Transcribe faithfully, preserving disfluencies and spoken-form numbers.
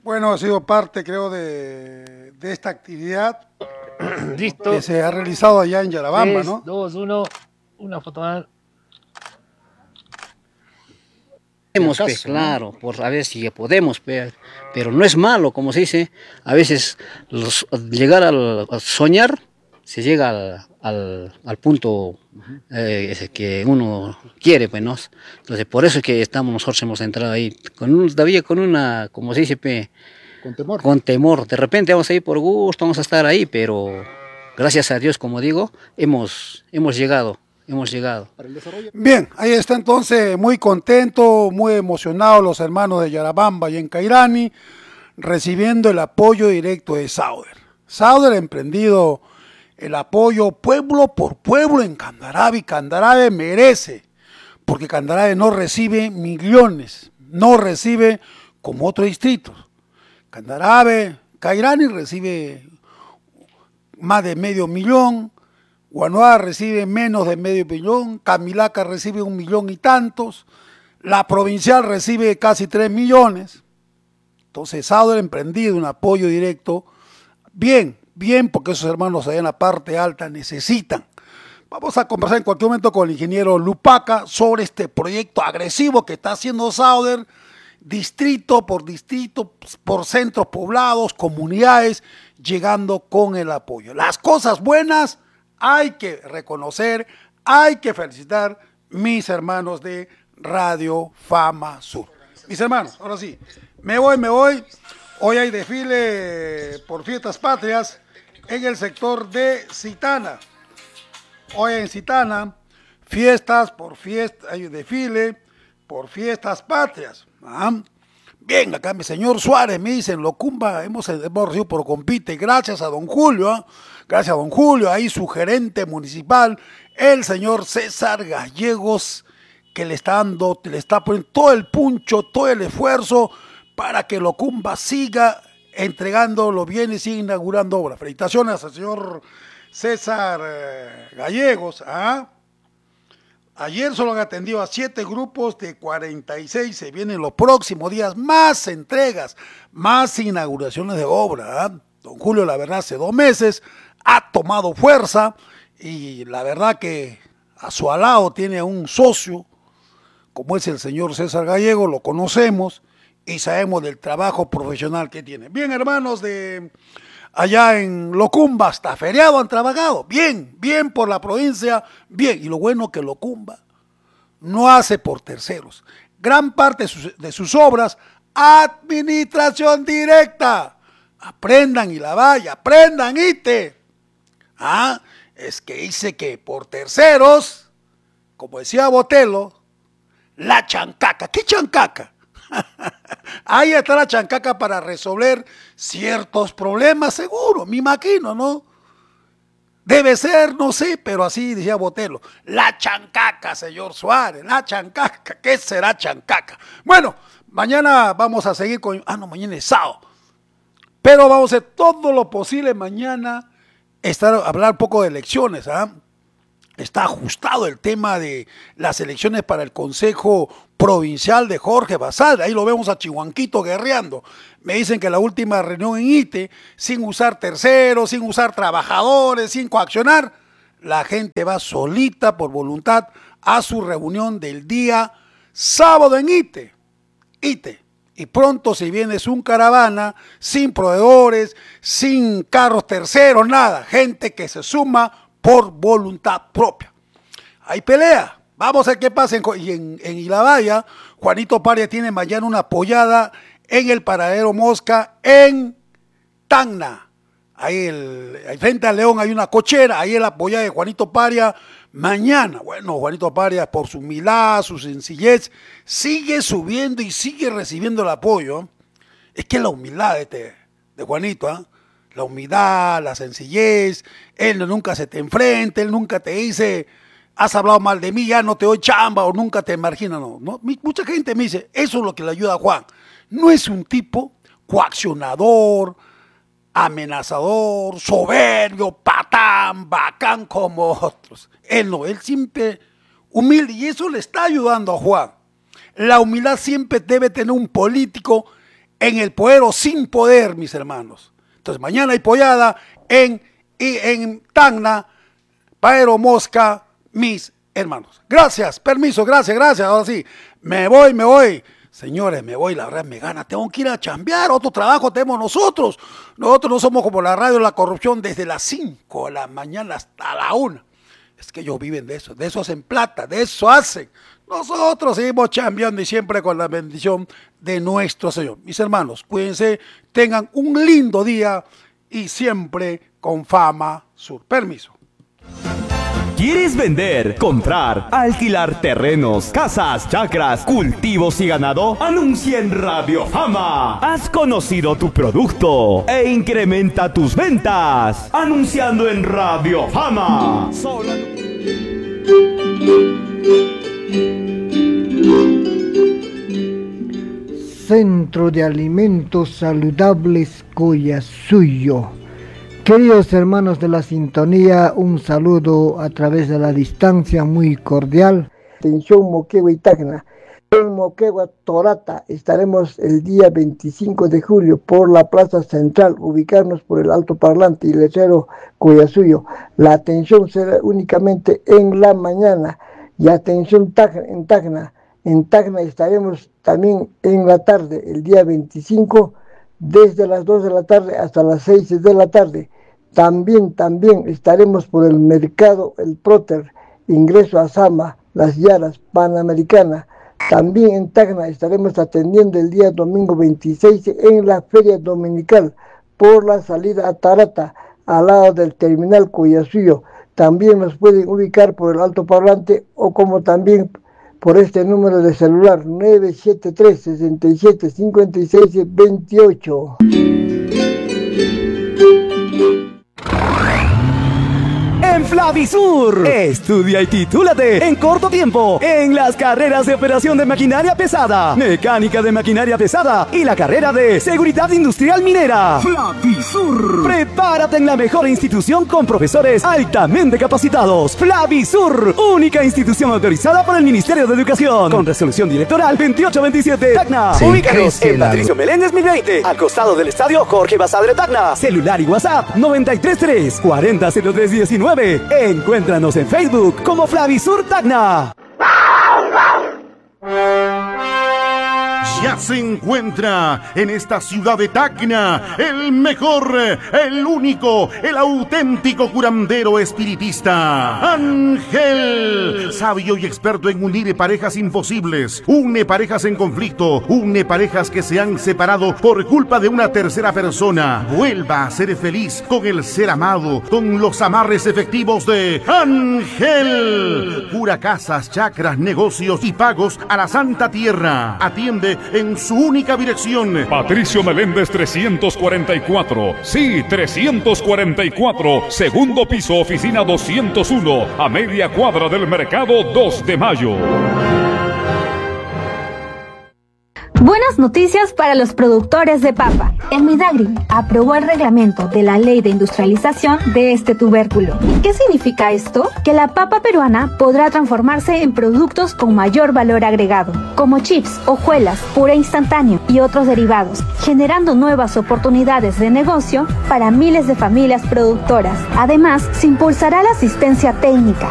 Bueno, ha sido parte, creo, de, de esta actividad Listo. que se ha realizado allá en Yarabamba, tres, ¿no? dos, uno. Una foto más. Podemos, pe, claro, por a ver si podemos, pe, pero no es malo, como se dice. A veces los- llegar al, a soñar, se llega al, al, al punto eh, ese que uno quiere, pues, ¿no? Entonces, por eso es que estamos, nosotros hemos entrado ahí, con un, todavía con una, como se dice, pe, Con temor. con temor. De repente vamos a ir por gusto, vamos a estar ahí, pero gracias a Dios, como digo, hemos, hemos llegado, hemos llegado. Bien, ahí está entonces muy contento, muy emocionado los hermanos de Yarabamba y en Cairani, recibiendo el apoyo directo de Sauder. Sauder ha emprendido el apoyo pueblo por pueblo en Candarave, y Candarave merece, porque Candarave no recibe millones, no recibe como otros distritos. Candarave, Cairani recibe más de medio millón, Guanoa recibe menos de medio millón, Camilaca recibe un millón y tantos, la provincial recibe casi tres millones. Entonces, Sauder ha emprendido un apoyo directo. Bien, bien, porque esos hermanos allá en la parte alta necesitan. Vamos a conversar en cualquier momento con el ingeniero Lupaca sobre este proyecto agresivo que está haciendo Sauder, distrito por distrito, por centros poblados, comunidades, llegando con el apoyo. Las cosas buenas hay que reconocer, hay que felicitar mis hermanos de Radio Fama Sur. Mis hermanos, ahora sí, me voy, me voy. Hoy hay desfile por fiestas patrias en el sector de Citana. Hoy en Citana, fiestas por fiesta, hay desfile por fiestas patrias. ¿Ah? Bien, acá mi señor Suárez me dicen, Locumba, hemos, hemos recibido por compite, gracias a don Julio, ¿eh? gracias a don Julio, ahí su gerente municipal, el señor César Gallegos, que le está dando, le está poniendo todo el puncho, todo el esfuerzo para que Locumba siga entregando los bienes y siga inaugurando obras. Felicitaciones al señor César eh, Gallegos. ¿Ah? Ayer solo han atendido a siete grupos de cuarenta y seis. Se vienen los próximos días más entregas, más inauguraciones de obra. ¿eh? Don Julio, la verdad, hace dos meses ha tomado fuerza y la verdad que a su alado tiene a un socio, como es el señor César Gallego, lo conocemos y sabemos del trabajo profesional que tiene. Bien, hermanos de allá en Locumba, hasta feriado han trabajado. Bien, bien por la provincia, bien. Y lo bueno que Locumba no hace por terceros. Gran parte de sus, de sus obras, administración directa. Aprendan y la vaya, aprendan ite. Ah, es que dice que por terceros, como decía Botelo, la chancaca. ¿Qué chancaca? Ahí está la chancaca para resolver ciertos problemas, seguro, me imagino, ¿no? Debe ser, no sé, pero así decía Botelo. La chancaca, señor Suárez, la chancaca. ¿Qué será chancaca? Bueno, mañana vamos a seguir con... Ah, no, mañana es sábado. Pero vamos a hacer todo lo posible mañana, estar, hablar un poco de elecciones, ¿ah? ¿eh? Está ajustado el tema de las elecciones para el Consejo Provincial de Jorge Basadre. Ahí lo vemos a Chihuanquito guerreando. Me dicen que la última reunión en Ite, sin usar terceros, sin usar trabajadores, sin coaccionar, la gente va solita por voluntad a su reunión del día sábado en Ite. Ite. Y pronto si vienes un caravana, sin proveedores, sin carros terceros, nada. Gente que se suma por voluntad propia. Hay pelea. Vamos a ver qué pasa. En, y en, en Ilabaya, Juanito Paria tiene mañana una apoyada en el paradero Mosca en Tacna. Ahí, el, ahí frente al León hay una cochera, ahí el apoyada de Juanito Paria mañana. Bueno, Juanito Paria por su humildad, su sencillez, sigue subiendo y sigue recibiendo el apoyo. Es que la humildad de, este, de Juanito, ¿eh? La humildad, la sencillez, él nunca se te enfrenta, él nunca te dice, has hablado mal de mí, ya no te doy chamba o nunca te margina, no, no. Mucha gente me dice, eso es lo que le ayuda a Juan. No es un tipo coaccionador, amenazador, soberbio, patán, bacán como otros. Él no, él siempre humilde y eso le está ayudando a Juan. La humildad siempre debe tener un político en el poder o sin poder, mis hermanos. Entonces mañana hay pollada en, en Tacna, Paero Mosca, mis hermanos. Gracias, permiso, gracias, gracias. Ahora sí, me voy, me voy. Señores, me voy, la verdad me gana, tengo que ir a chambear, otro trabajo tenemos nosotros. Nosotros no somos como la radio de la corrupción desde las cinco de la mañana hasta la una. Es que ellos viven de eso, de eso hacen plata, de eso hacen. Nosotros seguimos chambeando y siempre con la bendición de nuestro Señor. Mis hermanos, cuídense, tengan un lindo día y siempre con Fama Sur. Permiso. ¿Quieres vender, comprar, alquilar terrenos, casas, chacras, cultivos y ganado? Anuncia en Radio Fama. Has conocido tu producto e incrementa tus ventas. Anunciando en Radio Fama. Solo... Centro de Alimentos Saludables Collasuyo. Queridos hermanos de la sintonía, un saludo a través de la distancia muy cordial. Atención Moquegua y Tacna. En Moquegua, Torata, estaremos el día veinticinco de julio por la Plaza Central, ubicarnos por el altoparlante y letrero Collasuyo. La atención será únicamente en la mañana. Y atención Tacna, en Tacna. En Tacna estaremos también en la tarde, el día veinticinco, desde las dos de la tarde hasta las seis de la tarde. También, también estaremos por el mercado El Próter, ingreso a Sama, Las Yaras, Panamericana. También en Tacna estaremos atendiendo el día domingo veintiséis en la Feria Dominical, por la salida a Tarata, al lado del terminal Collasuyo. También nos pueden ubicar por el altoparlante o como también por este número de celular nueve siete tres, seis siete, cinco seis dos ocho. En Flavisur, estudia y titúlate en corto tiempo en las carreras de operación de maquinaria pesada, mecánica de maquinaria pesada y la carrera de seguridad industrial minera. Flavisur. Prepárate en la mejor institución con profesores altamente capacitados. Flavisur, única institución autorizada por el Ministerio de Educación, con resolución directoral veintiocho veintisiete. Tacna, ubícanos en Patricio Meléndez mil veinte, al costado del estadio Jorge Basadre Tacna. Celular y WhatsApp noventa y tres tres, cuarenta cero tres diecinueve. Encuéntranos en Facebook como Flavisur Tacna. Ya se encuentra en esta ciudad de Tacna el mejor, el único, el auténtico curandero espiritista, Ángel, sabio y experto en unir parejas imposibles, une parejas en conflicto, une parejas que se han separado por culpa de una tercera persona. Vuelva a ser feliz con el ser amado, con los amarres efectivos de Ángel. Cura casas, chacras, negocios y pagos a la Santa Tierra. Atiende en su única dirección. Patricio Meléndez trescientos cuarenta y cuatro. Sí, trescientos cuarenta y cuatro. Segundo piso, oficina doscientos uno. A media cuadra del mercado dos de mayo. Buenas noticias para los productores de papa. El Midagri aprobó el reglamento de la Ley de Industrialización de este tubérculo. ¿Qué significa esto? Que la papa peruana podrá transformarse en productos con mayor valor agregado, como chips, hojuelas, puré instantáneo y otros derivados, generando nuevas oportunidades de negocio para miles de familias productoras. Además, se impulsará la asistencia técnica,